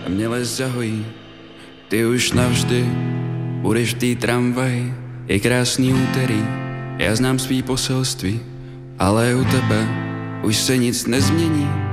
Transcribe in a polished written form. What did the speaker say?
a mě les zahojí. Ty už navždy budeš v té tramvaji. Je krásný úterý, já znám svý poselství, ale u tebe už se nic nezmění.